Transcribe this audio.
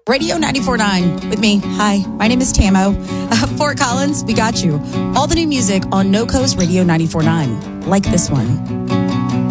Radio 94.9 with me. Hi, my name is Tamo. Fort Collins, we got you. All the new music on No Coast Radio 94.9, like this one.